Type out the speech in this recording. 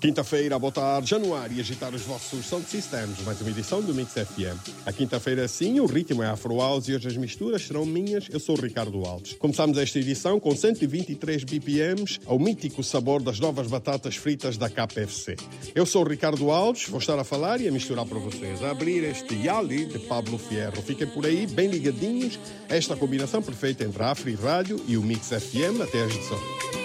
Quinta-feira, boa tarde, januário, e agitar os vossos sound systems, mais uma edição do Mix FM. A quinta-feira, sim, o ritmo é Afro House e hoje as misturas serão minhas. Eu sou o Ricardo Alves. Começamos esta edição com 123 BPMs, ao mítico sabor das novas batatas fritas da KFC. Eu sou o Ricardo Alves, vou estar a falar e a misturar para vocês, a abrir este Yali de Pablo Fierro. Fiquem por aí, bem ligadinhos, esta combinação perfeita entre a Afri Rádio e o Mix FM até às 18.